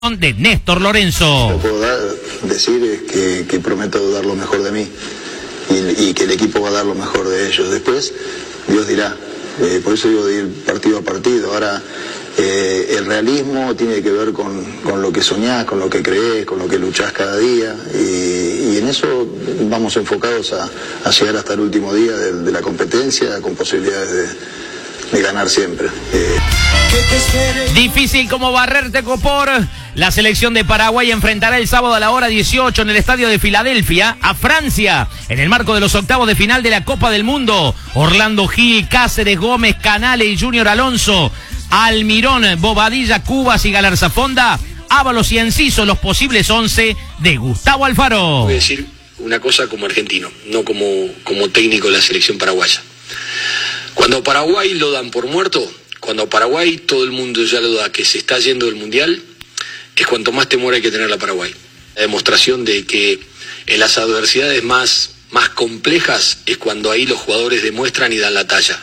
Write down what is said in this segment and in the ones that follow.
de Néstor Lorenzo. Lo que puedo decir es que prometo dar lo mejor de mí y que el equipo va a dar lo mejor de ellos. Después, Dios dirá. Por eso digo de ir partido a partido. Ahora, el realismo tiene que ver con lo que soñás, con lo que creés, con lo que luchás cada día. Y en eso vamos enfocados a llegar hasta el último día de la competencia, con posibilidades de ganar siempre. Difícil como barrerte, Copor. La selección de Paraguay enfrentará el sábado a la hora 18 en el estadio de Filadelfia a Francia, en el marco de los octavos de final de la Copa del Mundo. Orlando Gil, Cáceres, Gómez, Canales y Junior Alonso, Almirón, Bobadilla, Cubas y Galarzafonda, Ábalos y Enciso, los posibles 11 de Gustavo Alfaro. Voy a decir una cosa como argentino, no como técnico de la selección paraguaya. Cuando a Paraguay lo dan por muerto, cuando a Paraguay todo el mundo ya lo da que se está yendo del Mundial, es cuanto más temor hay que tener a Paraguay. La demostración de que en las adversidades más complejas es cuando ahí los jugadores demuestran y dan la talla.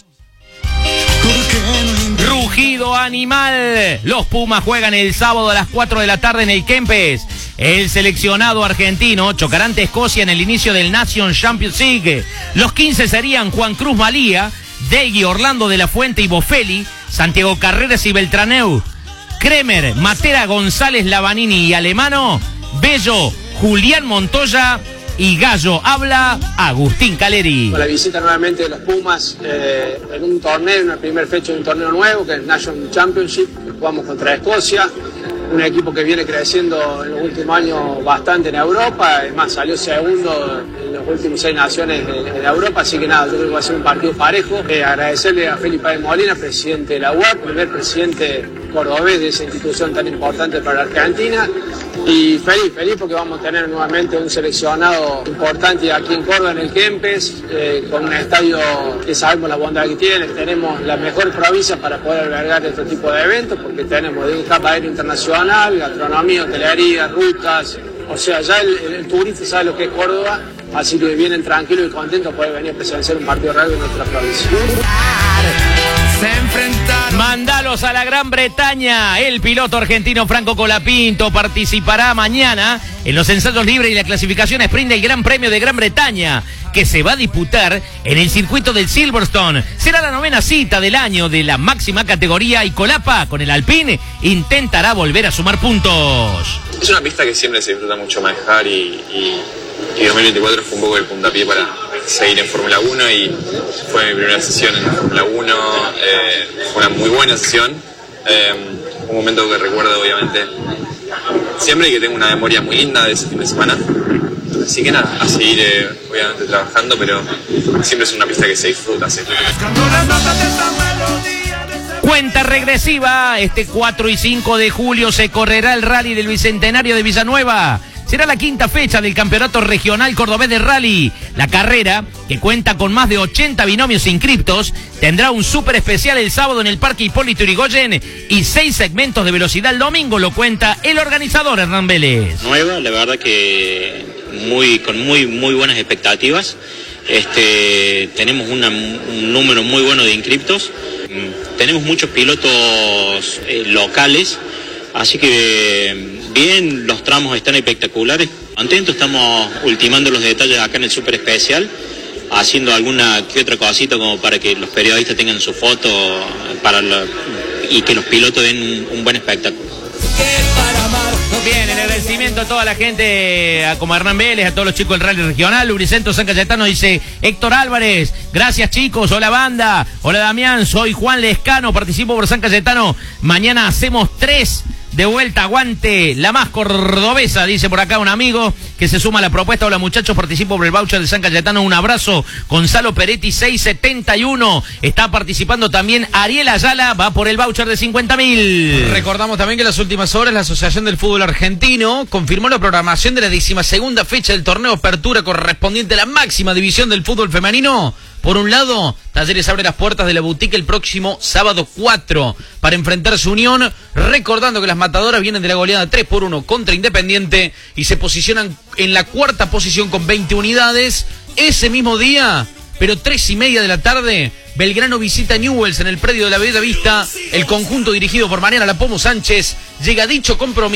Rugido animal. Los Pumas juegan el sábado a las 4 de la tarde en el Kempes. El seleccionado argentino chocará ante Escocia en el inicio del Nation Champions League. Los 15 serían Juan Cruz Malía, Degui, Orlando de la Fuente y Bofelli, Santiago Carreras y Beltraneu, Kremer, Matera, González, Lavanini y Alemano, Bello, Julián Montoya y Gallo. Habla Agustín Caleri. La visita nuevamente de los Pumas en un torneo, en la primera fecha de un torneo nuevo que es el National Championship, que jugamos contra Escocia, un equipo que viene creciendo en los últimos años bastante en Europa, además salió segundo en las últimas 6 naciones en Europa, así que nada, yo creo que va a ser un partido parejo. Agradecerle a Felipe Páez Molina, presidente de la UAP, primer presidente cordobés de esa institución tan importante para la Argentina, y feliz porque vamos a tener nuevamente un seleccionado importante aquí en Córdoba, en el Kempes, con un estadio que sabemos la bondad que tiene. Tenemos la mejor provincia para poder albergar este tipo de eventos, porque tenemos de un hub aéreo internacional, gastronomía, hotelería, rutas, o sea, ya el turista sabe lo que es Córdoba, así que vienen tranquilos y contentos poder venir a presenciar un partido real en nuestra provincia. Mandalos a la Gran Bretaña. El piloto argentino Franco Colapinto participará mañana en los ensayos libres y la clasificación sprint del Gran Premio de Gran Bretaña, que se va a disputar en el circuito del Silverstone. Será la 9ª cita del año de la máxima categoría y Colapa, con el Alpine, intentará volver a sumar puntos. Es una pista que siempre se disfruta mucho manejar y 2024 fue un poco el puntapié para seguir en Fórmula 1 y fue mi primera sesión en Fórmula 1, fue una muy buena sesión, un momento que recuerdo obviamente siempre y que tengo una memoria muy linda de ese fin de semana, así que nada, a seguir obviamente trabajando, pero siempre es una pista que se disfruta. Cuenta regresiva, este 4 y 5 de julio se correrá el Rally del Bicentenario de Villanueva. Será la 5ª fecha del Campeonato Regional Cordobés de Rally. La carrera, que cuenta con más de 80 binomios inscriptos, tendrá un súper especial el sábado en el Parque Hipólito Yrigoyen y 6 segmentos de velocidad el domingo, lo cuenta el organizador Hernán Vélez. Nueva, la verdad que con muy buenas expectativas. Tenemos un número muy bueno de inscriptos. Tenemos muchos pilotos locales, así que bien, los tramos están espectaculares. Contentos, estamos ultimando los detalles acá en el súper especial, haciendo alguna que otra cosita como para que los periodistas tengan su foto y que los pilotos den un buen espectáculo. Bien, el agradecimiento a toda la gente, como Hernán Vélez, a todos los chicos del Rally Regional. Lubricentro San Cayetano dice Héctor Álvarez, gracias chicos, hola banda, hola Damián, soy Juan Lescano, participo por San Cayetano, mañana hacemos 3 de vuelta, aguante la más cordobesa, dice por acá un amigo que se suma a la propuesta. Hola muchachos, participo por el voucher de San Cayetano, un abrazo. Gonzalo Peretti 671, está participando también Ariel Ayala, va por el voucher de 50.000. Recordamos también que en las últimas horas la Asociación del Fútbol Argentino confirmó la programación de la 12ª fecha del torneo Apertura correspondiente a la máxima división del fútbol femenino. Por un lado, Talleres abre las puertas de la boutique el próximo sábado 4 para enfrentar su Unión, recordando que las matadoras vienen de la goleada 3-1 contra Independiente y se posicionan en la 4ª posición con 20 unidades. Ese mismo día, pero 3:30 de la tarde, Belgrano visita Newell's en el predio de la Bella Vista. El conjunto dirigido por Mariana La Pomo Sánchez llega dicho compromiso.